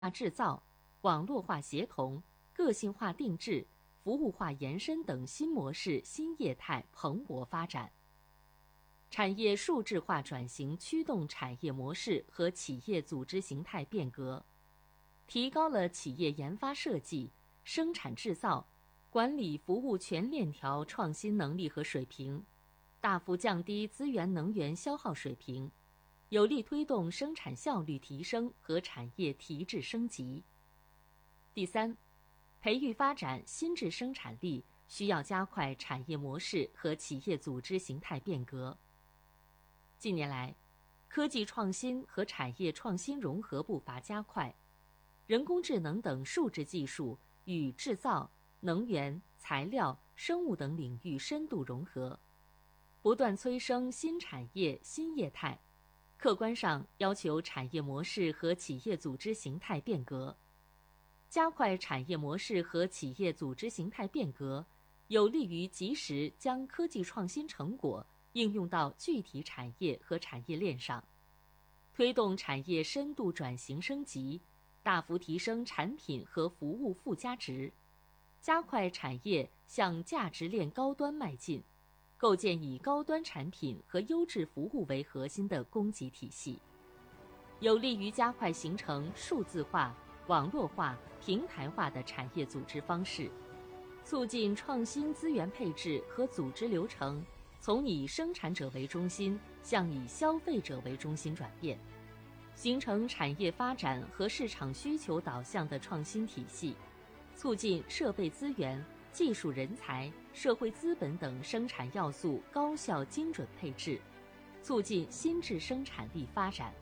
制造、网络化协同、个性化定制、服务化延伸等新模式、新业态蓬勃发展。产业数字化转型驱动产业模式和企业组织形态变革，提高了企业研发设计、生产制造、管理服务全链条创新能力和水平，大幅降低资源能源消耗水平，有力推动生产效率提升和产业提质升级。第三，培育发展新质生产力需要加快产业模式和企业组织形态变革。近年来，科技创新和产业创新融合步伐加快，人工智能等数字技术与制造、能源、材料、生物等领域深度融合，不断催生新产业、新业态，客观上要求产业模式和企业组织形态变革。加快产业模式和企业组织形态变革，有利于及时将科技创新成果应用到具体产业和产业链上，推动产业深度转型升级，大幅提升产品和服务附加值，加快产业向价值链高端迈进，构建以高端产品和优质服务为核心的供给体系，有利于加快形成数字化、网络化、平台化的产业组织方式，促进创新资源配置和组织流程从以生产者为中心向以消费者为中心转变，形成产业发展和市场需求导向的创新体系，促进设备资源、技术人才、社会资本等生产要素高效精准配置，促进新质生产力发展。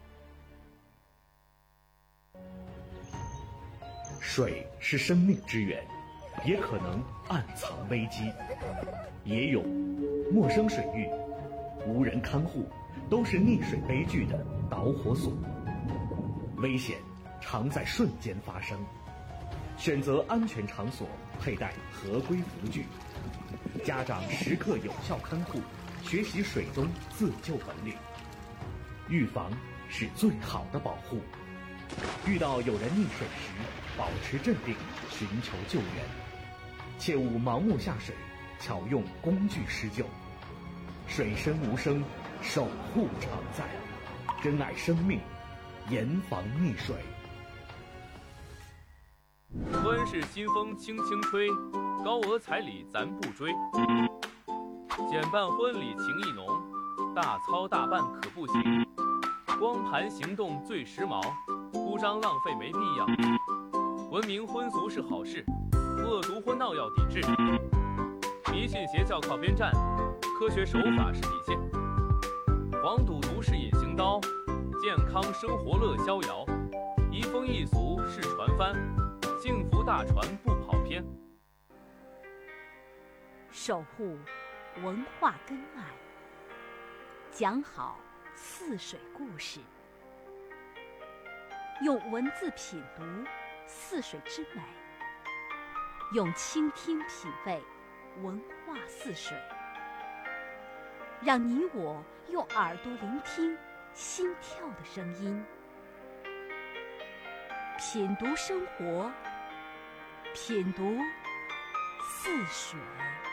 水是生命之源，也可能暗藏危机。野涌、陌生水域、无人看护，都是溺水悲剧的导火索。危险常在瞬间发生。选择安全场所，佩戴合规服具。家长时刻有效看护，学习水中自救本领。预防是最好的保护。遇到有人溺水时，保持镇定，寻求救援，切勿盲目下水，巧用工具施救。水深无声，守护常在，珍爱生命，严防溺水。 婚事新风轻轻吹，高额彩礼咱不追。简办婚礼情意浓，大操大办可不行。光盘行动最时髦，铺张浪费没必要。文明婚俗是好事，恶毒婚闹要抵制。迷信邪教靠边站，科学手法是底线。黄赌毒是隐形刀，健康生活乐逍遥。移风易俗是船帆，幸福大船不跑偏。 守护文化根岸，讲好似水故事，用文字品读似水之美，用倾听品味文化似水，让你我用耳朵聆听心跳的声音，品读生活，品读似水。